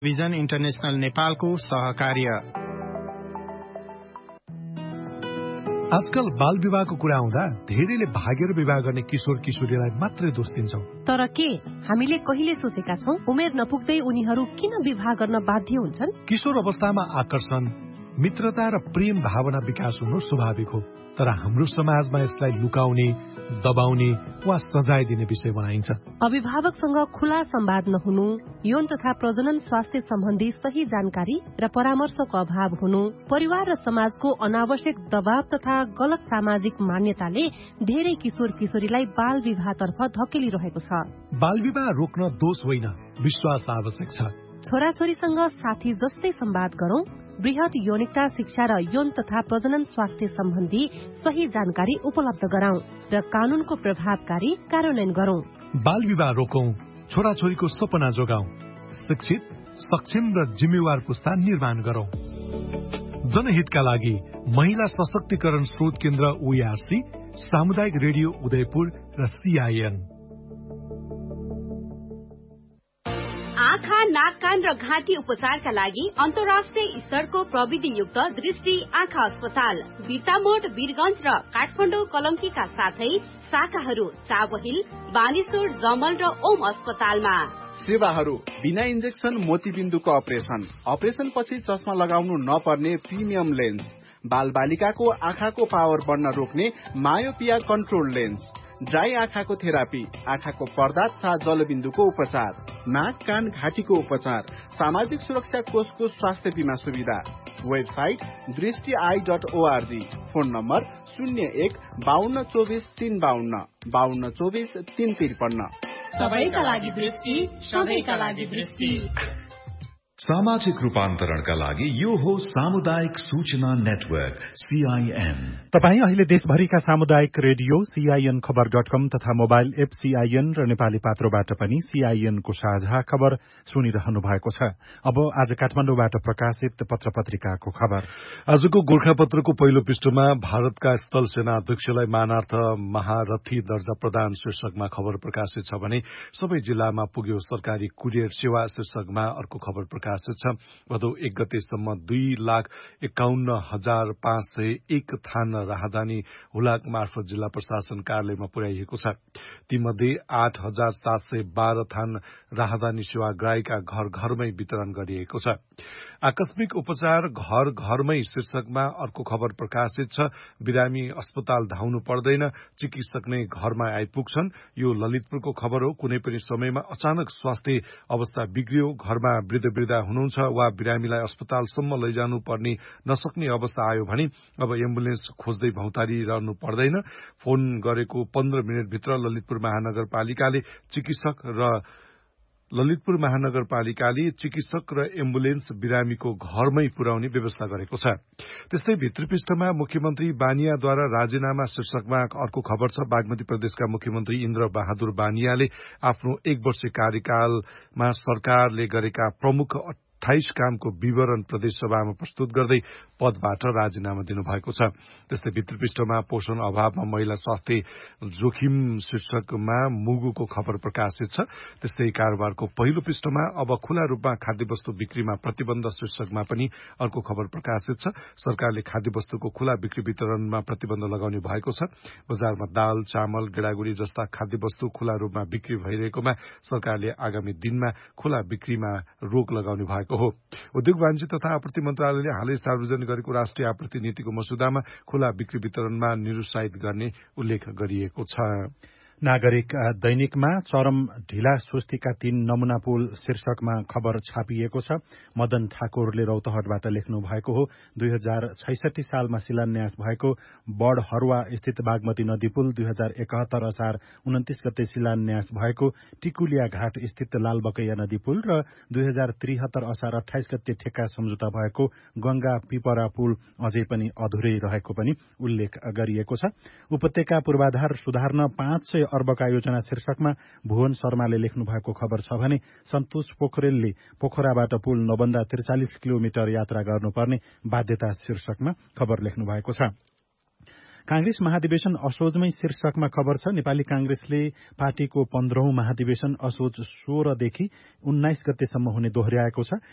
Vision international नेपालको सहकार्य। आजकल बाल विवाहको कुरा आउँदा धेरैले भागेर विवाह गर्ने किशोर किशोरीलाई मात्रै दोष दिन्छौं। तर के हामीले कहिले सोचेका छौं उमेर नपुग्दै उनीहरू किन विवाह गर्न बाध्य हुन्छन्? किशोर अवस्थामा आकर्षण, मित्रता र प्रेम भावना विकास हुनु स्वाभाविक हो, तर हाम्रो समाजमा यसलाई लुकाउने, दबाउने वा सजाय दिने विषय बनाइन्छ। अभिभावकसँग खुला संवाद नहुनु, यौन तथा प्रजनन स्वास्थ्य सम्बन्धी सही जानकारी र परामर्शको अभाव हुनु, परिवार र समाजको अनावश्यक दबाव तथा गलत सामाजिक मान्यताले धेरै किशोर किशोरीलाई बाल विवाहतर्फ धकेलिरहेको छ। बाल विवाह रोक्न दोष होइन, विश्वास आवश्यक छ। छोराछोरीसँग साथी जस्तै संवाद गरौं, वृहत यौनिकता शिक्षा र यौन तथा प्रजनन स्वास्थ्य सम्बन्धी सही जानकारी उपलब्ध गराउँ र कानूनको प्रभावकारी कार्यान्वयन गरौं। बाल विवाह रोकौं, छोराछोरीको सपना जोगाउँ, शिक्षित, सक्षम र जिम्मेवार पुस्ता निर्माण गरौं। जनहितका लागि महिला सशक्तिकरण स्रोत केन्द्र ओआरसी, सामुदायिक रेडियो उदयपुर र सीआईएन। आँखा, नाक, कान र घाँटी उपचारका लागि अन्तर्राष्ट्रिय स्तरको प्रविधियुक्त दृष्टि आँखा अस्पताल बिर्तामोड, वीरगंज र काठमाडौँ कलंकीका साथै शाखाहरू चाबहिल, बानेश्वर, जमल र ओम अस्पतालमा। सेवाहरू बिना इन्जेक्सन मोतीबिन्दुको अपरेसन पछि चस्मा लगाउनु नपर्ने प्रिमियम लेन्स, बाल बालिकाको आँखाको पावर बढ्न रोक्ने मायोपिया कन्ट्रोल लेन्स, ड्राई आँखाको थेरापी, आँखाको पर्दा तथा जलबिन्दुको उपचार, नाक, कान, घाँटीको उपचार, सामाजिक सुरक्षा कोषको स्वास्थ्य बीमा सुविधा। Website दृष्टि.org, phone number 01-5224-352, 5224-353। सबैका लागि दृष्टि, सबैका लागि दृष्टि। सामाजिक रूपान्तरणका लागि यो हो सामुदायिक सूचना नेटवर्क सीआईएन। तपाई अहिले देशभरिका सामुदायिक रेडियो सीआईएन खबर.com तथा मोबाइल एप सीआईएन र नेपाली पात्रोबाट पनि सीआईएन को साझा खबर सुनिरहनु भएको छ। अब आज काठमाडौँबाट प्रकाशित पत्र पत्रिकाको खबर। आजको गोर्खापत्रको पहिलो पृष्ठमा भारतका स्थल सेना अध्यक्षलाई मानार्थ महारथी दर्जा प्रदान शीर्षकमा खबर प्रकाशित छ भने सबै जिल्लामा पुग्यो सरकारी कुरियर सेवा शीर्षकमा अर्को खबर प्रकाशित छ। भदौ 1 गतेसम्म 2,51,501 थान राहदानी हुलाक मार्फत जिल्ला प्रशासन कार्यालयमा पुर्याइएको छ। तीमध्ये 8,712 थान राहदानी सेवाग्राहीका घर घरमै वितरण गरिएको छ। आकस्मिक उपचार घर घरमै शीर्षकमा अर्को खबर प्रकाशित छ। बिरामी अस्पताल धाउनु पर्दैन, चिकित्सक नै घरमा आइपुग्छन्। यो ललितपुरको खबर हो। कुनै पनि समयमा अचानक स्वास्थ्य अवस्था बिग्रियो, घरमा वृद्ध हुनुहुन्छ वा बिरामीलाई अस्पतालसम्म लैजानु पर्ने नसक्ने अवस्था आयो भने अब एम्बुलेन्स खोज्दै भौतारी रहनु पर्दैन। फोन गरेको 15 मिनटभित्र ललितपुर महानगरपालिकाले चिकित्सक र एम्बुलेन्स बिरामीको घरमै पुर्याउने व्यवस्था गरेको छ। त्यस्तै भित्री पृष्ठमा मुख्यमन्त्री बानियाद्वारा राजीनामा शीर्षकमा अर्को खबर छ। बागमती प्रदेशका मुख्यमन्त्री इन्द्र बहादुर बानियाले आफ्नो 1 वर्षे कार्यकालमा सरकारले गरेका प्रमुख 28 कामको विवरण प्रदेश सभामा प्रस्तुत गर्दै पदबाट राजीनामा दिनुभएको छ। त्यस्तै भित्री पृष्ठमा पोषण अभावमा महिला स्वास्थ्य जोखिम शीर्षकमा मुगुको खबर प्रकाशित छ। त्यस्तै कारोबारको पहिलो पृष्ठमा अब खुला रूपमा खाद्यवस्तु बिक्रीमा प्रतिबन्ध शीर्षकमा पनि अर्को खबर प्रकाशित छ। सरकारले खाद्यवस्तुको खुला बिक्री वितरणमा प्रतिबन्ध लगाउने भएको छ। बजारमा दाल, चामल, गेडागुडी जस्ता खाद्यवस्तु खुला रूपमा बिक्री भइरहेकोमा सरकारले आगामी दिनमा खुला बिक्रीमा रोक लगाउने भएको हो। उद्योग वाणिज्य तथा आपूर्ति मन्त्रालयले हालै सार्वजनिक गरेको राष्ट्रिय आपूर्ति नीतिको मसुदामा खुला बिक्री वितरणमा निरुत्साहित गर्ने उल्लेख गरिएको छ। नागरिक दैनिकमा चरम ढिला सुस्तीका 3 नमूना पुल शीर्षकमा खबर छापिएको छ। मदन ठाकुरले रौतहटबाट लेख्नु भएको हो। 2066 सालमा शिलान्यास भएको बडहरुवा स्थित बागमती नदी पुल, 2071 असार 29 गते शिलान्यास भएको टिकुलिया घाट स्थित लालबकैया नदी पुल र 2073 असार 28 गते ठेक्का सम्झौता भएको गंगा पिपरा पुल अझै पनि अधुरै रहेको पनि उल्लेख गरिएको छ। उपत्यका पूर्वाधार सुधार्न 500 अर्बका योजना शीर्षकमा भुवन शर्माले लेख्नु भएको खबर छ भने सन्तोष पोखरेलले पोखराबाट पुल नबन्दा 43 किलोमिटर यात्रा गर्नुपर्ने बाध्यता शीर्षकमा खबर लेख्नु भएको छ। कांग्रेस महाधिवेशन असोजमै शीर्षकमा खबर छ। नेपाली कांग्रेसले पार्टीको 15औं महाधिवेशन असोज 16 देखि 19 गतेसम्म हुने दोहोर्याएको छ।